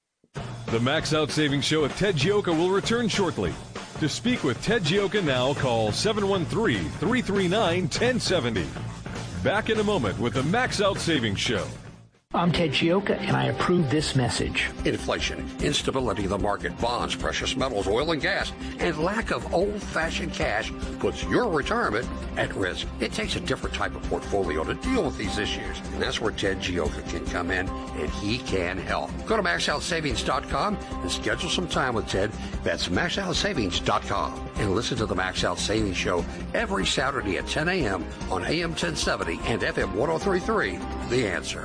The Max Out Savings Show with Ted Gioka will return shortly. To speak with Ted Gioka now, call seven one three, three three nine, one zero seven zero. Back in a moment with the Max Out Savings Show. I'm Ted Gioka, and I approve this message. Inflation, instability of the market, bonds, precious metals, oil and gas, and lack of old-fashioned cash puts your retirement at risk. It takes a different type of portfolio to deal with these issues, and that's where Ted Gioka can come in, and he can help. Go to max out savings dot com and schedule some time with Ted. That's max out savings dot com. And listen to the Max Out Savings Show every Saturday at ten a.m. on A M ten seventy and F M ten thirty-three. The Answer.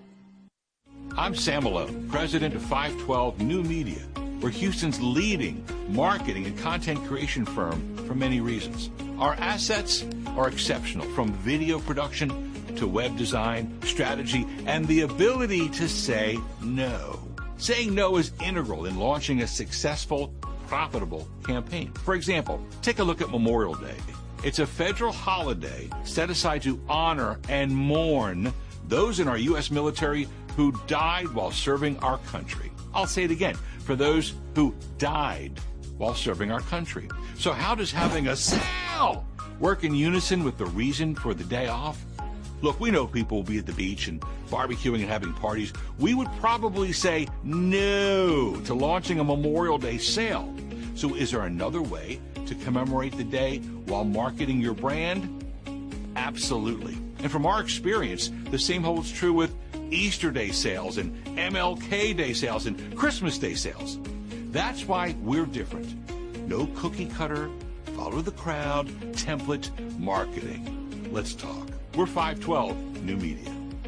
I'm Sam Malone, president of five twelve New Media. We're Houston's leading marketing and content creation firm for many reasons. Our assets are exceptional, from video production to web design, strategy, and the ability to say no. Saying no is integral in launching a successful, profitable campaign. For example, take a look at Memorial Day. It's a federal holiday set aside to honor and mourn those in our U S military who died while serving our country. I'll say it again, for those who died while serving our country. So how does having a sale work in unison with the reason for the day off? Look, we know people will be at the beach and barbecuing and having parties. We would probably say no to launching a Memorial Day sale. So is there another way to commemorate the day while marketing your brand? Absolutely. And from our experience, the same holds true with Easter Day sales and M L K Day sales and Christmas Day sales. That's why we're different. No cookie cutter, follow the crowd, template marketing. Let's talk. We're five twelve New Media.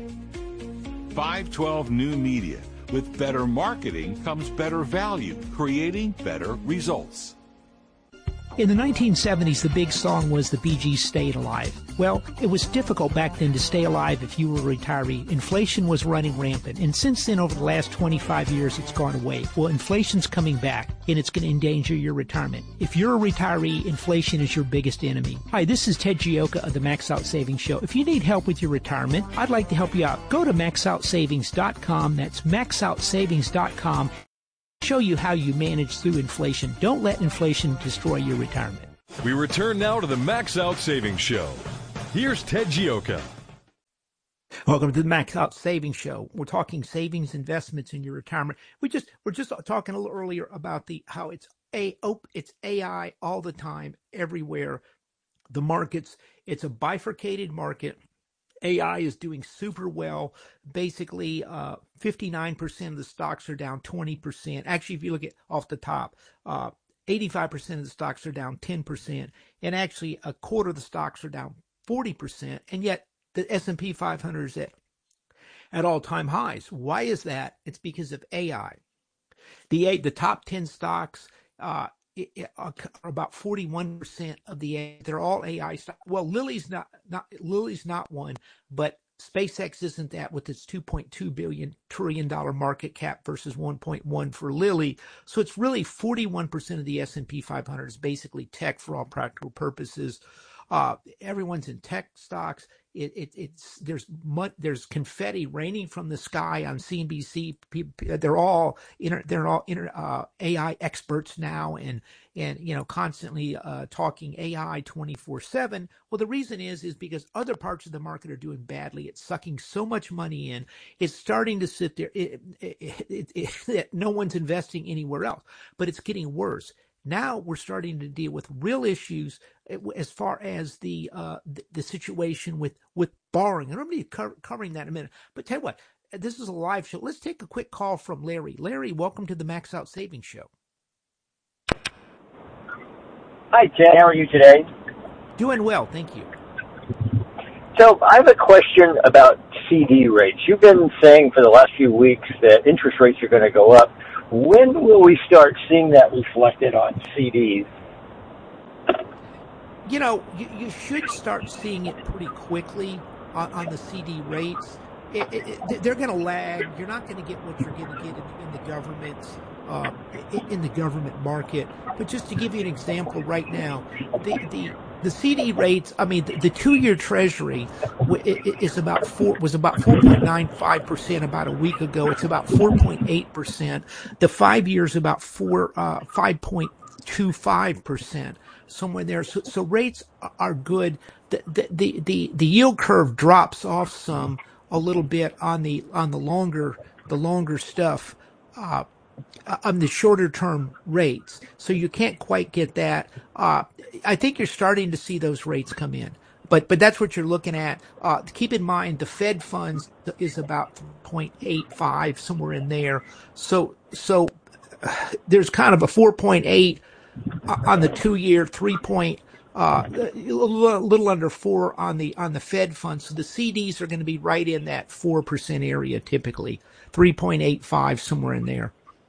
five twelve New Media. With better marketing comes better value, creating better results. In the nineteen seventies, the big song was the Bee Gees' Staying Alive. Well, it was difficult back then to stay alive if you were a retiree. Inflation was running rampant, and since then, over the last twenty-five years, it's gone away. Well, inflation's coming back, and it's going to endanger your retirement. If you're a retiree, inflation is your biggest enemy. Hi, this is Ted Gioka of the Max Out Savings Show. If you need help with your retirement, I'd like to help you out. Go to max out savings dot com. That's max out savings dot com. Show you how you manage through inflation. Don't let inflation destroy your retirement. We return now to the Max Out Savings Show. Here's Ted Gioka. Welcome to the Max Out Savings Show. We're talking savings, investments in your retirement. We just we're just talking a little earlier about the how it's a it's A I all the time, everywhere. The markets, it's a bifurcated market. A I is doing super well. Basically, uh, fifty-nine percent of the stocks are down twenty percent. Actually, if you look at off the top, uh, eighty-five percent of the stocks are down ten percent. And actually, a quarter of the stocks are down forty percent. And yet, the S and P five hundred is at, at all-time highs. Why is that? It's because of A I. The, the top ten stocks uh, are about forty-one percent of the, they're all A I stocks. Well, Lilly's not, not, Lilly's not one, but SpaceX isn't that with its two point two billion trillion dollar market cap versus one point one for Lilly. So it's really forty-one percent of the S and P five hundred is basically tech for all practical purposes. Uh, everyone's in tech stocks. It, it, it's there's mud, there's confetti raining from the sky on C N B C. People, they're all inter, they're all inter, uh, A I experts now, and and you know constantly uh, talking A I twenty-four seven. Well, the reason is is because other parts of the market are doing badly. It's sucking so much money in. It's starting to sit there. It, it, it, it, it, no one's investing anywhere else, but it's getting worse. Now we're starting to deal with real issues as far as the uh, the, the situation with, with borrowing. And I'm going to be co- covering that in a minute. But tell you what, this is a live show. Let's take a quick call from Larry. Larry, welcome to the Max Out Savings Show. Hi, Ted. How are you today? Doing well, thank you. So I have a question about C D rates. You've been saying for the last few weeks that interest rates are going to go up. When will we start seeing that reflected on C Ds? You know, you, you should start seeing it pretty quickly on, on the C D rates. It, it, it, they're going to lag. You're not going to get what you're going to get in, in the government's uh, in, in the government market. But just to give you an example, right now, the the, the C D rates. I mean, the, the two-year Treasury is about four was about four point nine five percent about a week ago. It's about four point eight percent. The five years about four uh, five point two five percent. Somewhere there, so, so rates are good. The, the the the the yield curve drops off some a little bit on the on the longer the longer stuff, uh, on the shorter term rates. So you can't quite get that. Uh, I think you're starting to see those rates come in, but but that's what you're looking at. Uh, keep in mind the Fed funds is about zero point eight five, somewhere in there. So so uh, there's kind of a four point eight. On the two-year, three point, uh, a little under four on the on the Fed funds. So the C Ds are going to be right in that four percent area, typically three point eight five, somewhere in there.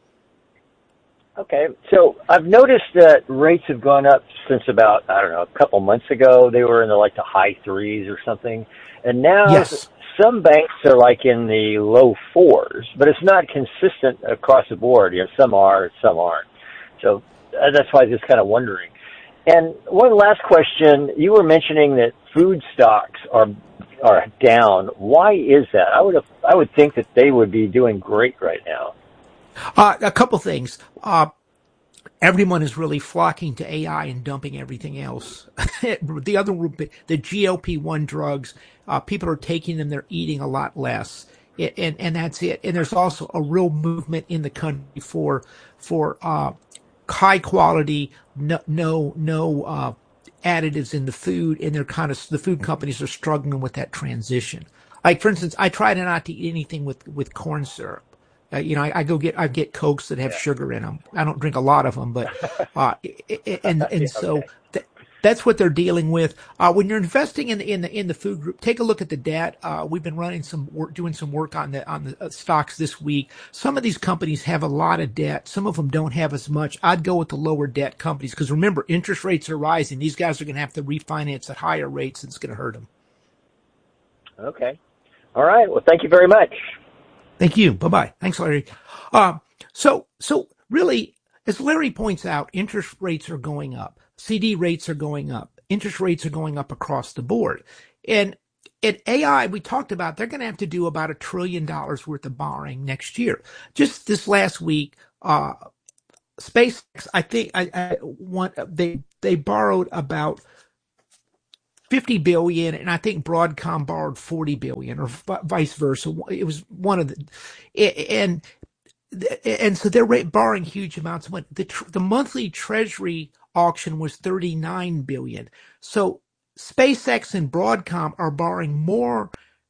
Okay, so I've noticed that rates have gone up since about I don't know a couple months ago. They were in the like the high threes or something, and now yes. Some banks are like in the low fours, but it's not consistent across the board. You know, some are, some aren't. So. Uh, that's why I was just kind of wondering. And one last question. You were mentioning that food stocks are are down. Why is that? I would have, I would think that they would be doing great right now. Uh, a couple things. Uh, everyone is really flocking to A I and dumping everything else. The other, the G L P one drugs, uh, people are taking them. They're eating a lot less. It, and, and that's it. And there's also a real movement in the country for, for, uh, high quality, no, no, no, uh, additives in the food, and they're kind of, the food companies are struggling with that transition. Like, for instance, I try to not to eat anything with, with corn syrup. Uh, you know, I, I go get, I get Cokes that have yeah. sugar in them. I don't drink a lot of them, but, uh, and, and so th- that's what they're dealing with. Uh, when you're investing in the, in the, in the food group, take a look at the debt. Uh, we've been running some work, doing some work on the, on the stocks this week. Some of these companies have a lot of debt. Some of them don't have as much. I'd go with the lower debt companies because remember, interest rates are rising. These guys are going to have to refinance at higher rates and it's going to hurt them. Okay. All right. Well, thank you very much. Thank you. Bye-bye. Thanks, Larry. Uh, so, so really, as Larry points out, interest rates are going up. C D rates are going up. Interest rates are going up across the board. And at A I, we talked about they're going to have to do about a trillion dollars worth of borrowing next year. Just this last week, uh, SpaceX, I think I, I want, they, they borrowed about fifty billion, and I think Broadcom borrowed forty billion, or vice versa. It was one of the, and and so they're borrowing huge amounts of money. The the monthly Treasury auction was thirty-nine billion. So SpaceX and Broadcom are borrowing more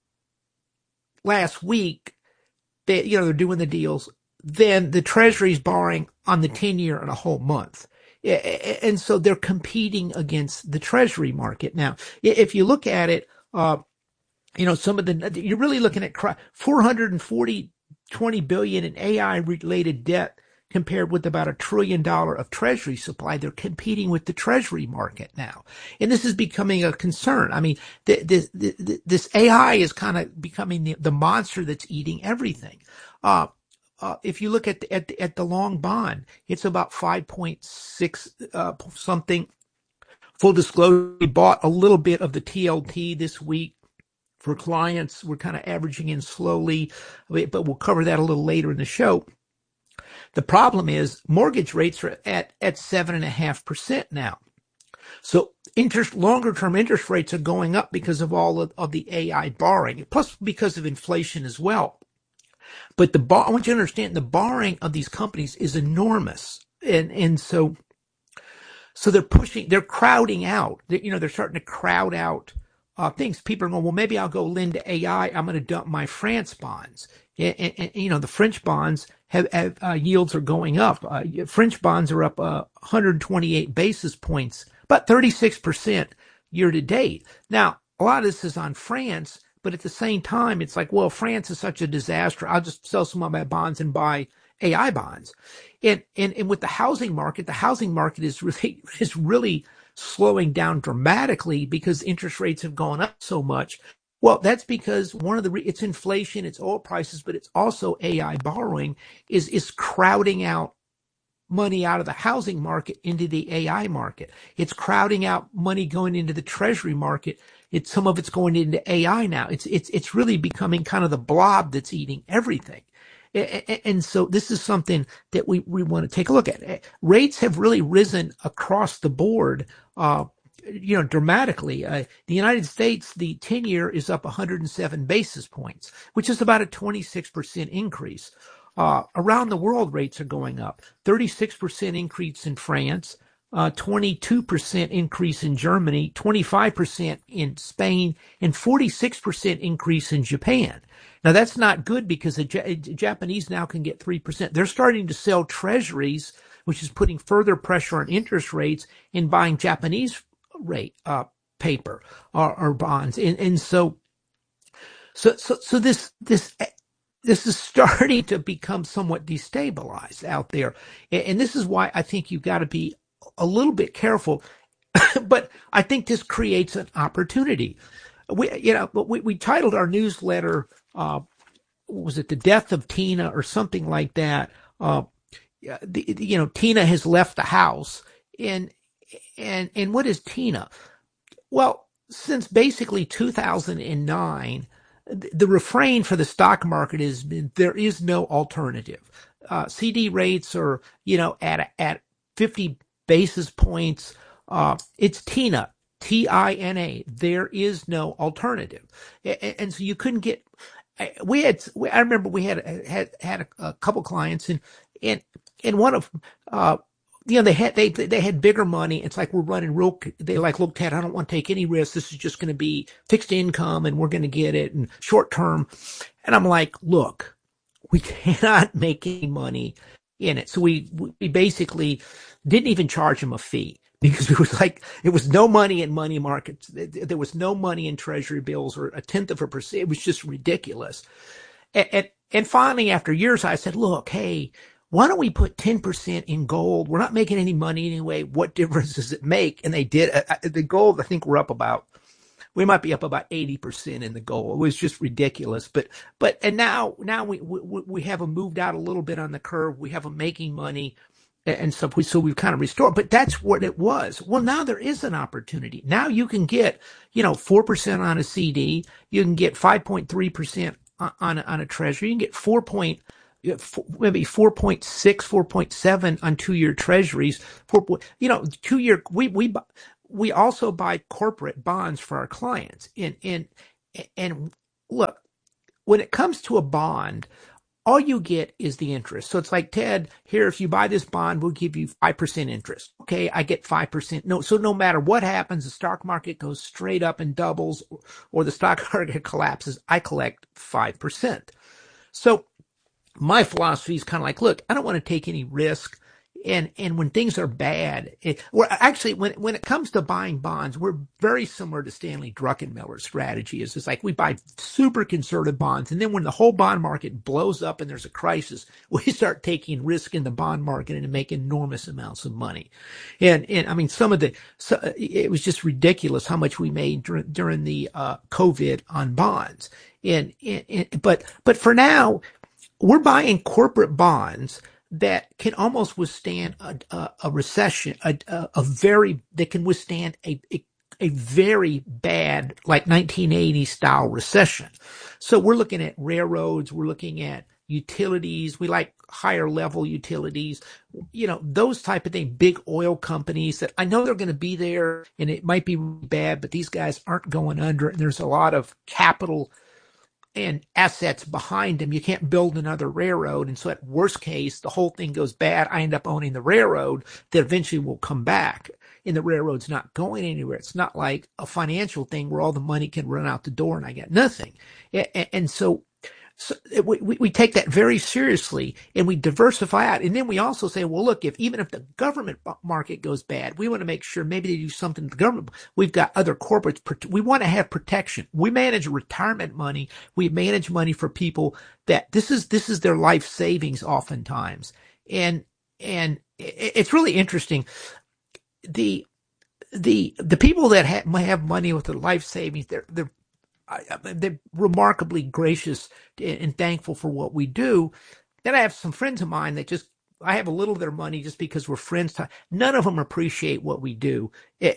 last week. That you know they're doing the deals than the Treasury's borrowing on the ten year in a whole month. And so they're competing against the Treasury market. Now, if you look at it, uh, you know, some of the, you're really looking at four hundred forty, twenty billion in A I related debt compared with about a trillion dollar of Treasury supply. They're competing with the Treasury market now. And this is becoming a concern. I mean, this, this, this A I is kind of becoming the, the monster that's eating everything. Uh, Uh, if you look at the, at the, at the long bond, it's about five point six uh, something. Full disclosure, we bought a little bit of the T L T this week for clients. We're kind of averaging in slowly, but we'll cover that a little later in the show. The problem is mortgage rates are at at seven and a half percent now. So interest, longer term interest rates are going up because of all of, of the A I borrowing, plus because of inflation as well. But the bar, I want you to understand the borrowing of these companies is enormous. And, and so, so they're pushing, they're crowding out, they, you know, they're starting to crowd out, uh, things. People are going, well, maybe I'll go lend to A I. I'm going to dump my France bonds. And, and, and you know, the French bonds have, have uh, yields are going up. Uh, French bonds are up, uh, one hundred twenty-eight basis points, about thirty-six percent year to date. Now, a lot of this is on France. But at the same time, it's like, well, France is such a disaster. I'll just sell some of my bonds and buy A I bonds. And, and, and with the housing market, the housing market is really, is really slowing down dramatically because interest rates have gone up so much. Well, that's because one of the, it's inflation, it's oil prices, but it's also A I borrowing is, is crowding out money out of the housing market into the A I market. It's crowding out money going into the Treasury market. It's some of it's going into A I now. It's it's it's really becoming kind of the blob that's eating everything. And so this is something that we, we want to take a look at. Rates have really risen across the board, uh, you know, dramatically. Uh, the United States, the ten year is up one hundred seven basis points, which is about a twenty-six percent increase. Uh, around the world, rates are going up. thirty-six percent increase in France, uh, twenty-two percent increase in Germany, twenty-five percent in Spain, and forty-six percent increase in Japan. Now, that's not good because the J- Japanese now can get three percent. They're starting to sell treasuries, which is putting further pressure on interest rates and buying Japanese rate uh, paper or, or bonds. And, and so, so, so, so this, this, This is starting to become somewhat destabilized out there. And this is why I think you've got to be a little bit careful. But I think this creates an opportunity. We, you know, we, we titled our newsletter, uh, was it The Death of Tina or something like that? Uh, the, you know, Tina has left the house. And, and, and what is Tina? Well, since basically two thousand nine, the refrain for the stock market is there is no alternative. Uh, C D rates are, you know, at at fifty basis points. Uh, it's Tina, T I N A. There is no alternative, and, and so you couldn't get. We had. I remember we had had had a, a couple clients, and and and one of. Uh, You know, they had, they, they had bigger money. It's like, we're running real, they like looked at, I don't want to take any risks. This is just going to be fixed income and we're going to get it and short term. And I'm like, look, we cannot make any money in it. So we, we basically didn't even charge them a fee because it was like, it was no money in money markets. There was no money in treasury bills or a tenth of a percent. It was just ridiculous. And, and, and finally, after years, I said, look, hey, why don't we put ten percent in gold? We're not making any money anyway. What difference does it make? And they did. Uh, the gold, I think we're up about, we might be up about eighty percent in the gold. It was just ridiculous. But, but, and now, now we, we, we have them moved out a little bit on the curve. We have them making money and stuff. We, so we've kind of restored, but that's what it was. Well, now there is an opportunity. Now you can get, you know, four percent on a C D. You can get five point three percent on, on, a, on a treasury. You can get four point, maybe four point six, four point seven on two-year treasuries. Four, you know, two-year, we, we, we also buy corporate bonds for our clients. And, and, and look, when it comes to a bond, all you get is the interest. So it's like, Ted, here, if you buy this bond, we'll give you five percent interest. Okay, I get five percent. No, so no matter what happens, the stock market goes straight up and doubles, or the stock market collapses, I collect five percent. So my philosophy is kind of like, look, I don't want to take any risk. And, and when things are bad, it, we're actually, when, when it comes to buying bonds, we're very similar to Stanley Druckenmiller's strategy. Is it's like we buy super conservative bonds. And then when the whole bond market blows up and there's a crisis, we start taking risk in the bond market and make enormous amounts of money. And, and I mean, some of the, so it was just ridiculous how much we made during, during the, uh, COVID on bonds. And, and, and, but, but for now, we're buying corporate bonds that can almost withstand a, a, a recession, a, a, a very, that can withstand a, a, a very bad, like nineteen eighty style recession. So we're looking at railroads, we're looking at utilities, we like higher level utilities, you know, those type of things, big oil companies that I know they're going to be there and it might be bad, but these guys aren't going under. And there's a lot of capital and assets behind them. You can't build another railroad. And so at worst case, the whole thing goes bad. I end up owning the railroad that eventually will come back. And the railroad's not going anywhere. It's not like a financial thing where all the money can run out the door and I get nothing. And, and so, so we, we take that very seriously and we diversify out. And then we also say, well, look, if even if the government market goes bad, we want to make sure maybe they do something to the government. We've got other corporates. We want to have protection. We manage retirement money. We manage money for people that this is, this is their life savings oftentimes. And, and it's really interesting. The, the, the people that have, have money with their life savings, they're, they're, I, they're remarkably gracious and thankful for what we do. Then I have some friends of mine that just, I have a little of their money just because we're friends. None of them appreciate what we do.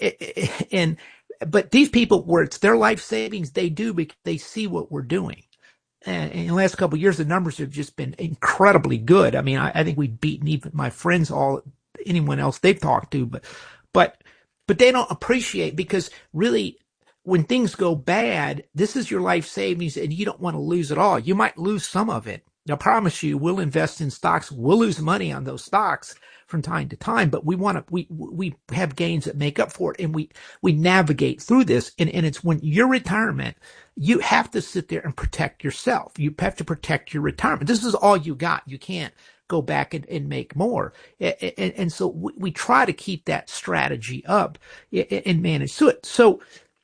And, but these people where it's their life savings, they do because they see what we're doing. And in the last couple of years, the numbers have just been incredibly good. I mean, I, I think we've beaten even my friends, all, anyone else they've talked to, but, but, but they don't appreciate because really, when things go bad, this is your life savings and you don't want to lose it all. You might lose some of it. I promise you, we'll invest in stocks. We'll lose money on those stocks from time to time, but we want to, we, we have gains that make up for it. And we, we navigate through this. And, and it's when your retirement, you have to sit there and protect yourself. You have to protect your retirement. This is all you got. You can't go back and, and make more. And, and, and so we, we try to keep that strategy up and, and manage through it. So,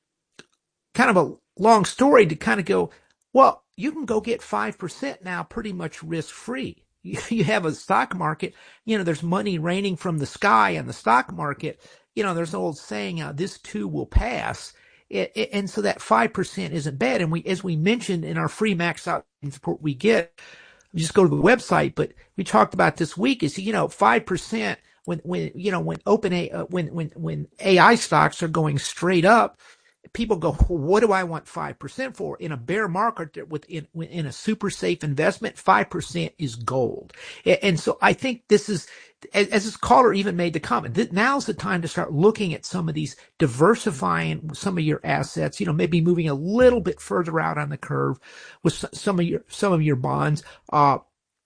kind of a long story to kind of go, well, you can go get five percent now pretty much risk free. You, you have a stock market, you know, there's money raining from the sky in the stock market. You know, there's an old saying, uh, this too will pass. It, it, and so that five percent isn't bad. And we, as we mentioned in our free max out support we get, just go to the website, but we talked about this week is, you know, five percent when, when, you know, when open a, uh, when, when, when A I stocks are going straight up, people go, well, what do I want five percent for? In a bear market, within in a super safe investment, five percent is gold. And so I think this is, as this caller even made the comment, that now's the time to start looking at some of these, diversifying some of your assets, you know, maybe moving a little bit further out on the curve with some of your, some of your bonds. Uh,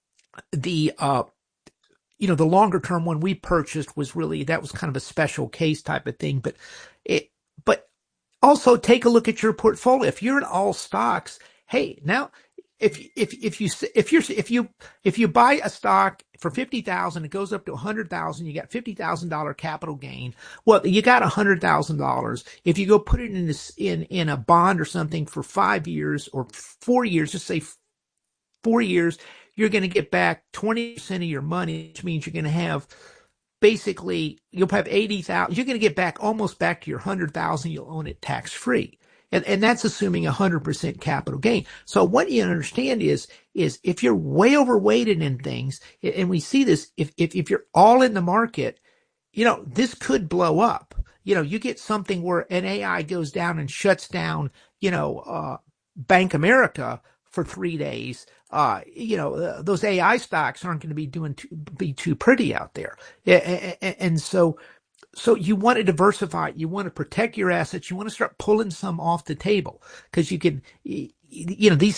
the, uh, you know, the longer term one we purchased was really, that was kind of a special case type of thing, but it, but also take a look at your portfolio. If you're in all stocks, hey, now if if if you if you're if you if you buy a stock for fifty thousand, it goes up to a hundred thousand. You got fifty thousand dollar capital gain. Well, you got a hundred thousand dollars. If you go put it in this in in a bond or something for five years or four years, just say four years, you're going to get back twenty percent of your money, which means you're going to have basically you'll have eighty thousand. You're going to get back almost back to your hundred thousand. You'll own it tax free. And, and that's assuming a hundred percent capital gain. So what you understand is, is if you're way overweighted in things, and we see this, if, if, if you're all in the market, you know, this could blow up. You know, you get something where an A I goes down and shuts down, you know, uh, Bank America for three days. Uh, you know, uh, those A I stocks aren't going to be doing too, be too pretty out there. And, and, and so, So you want to diversify. You want to protect your assets. You want to start pulling some off the table because you can, you know, these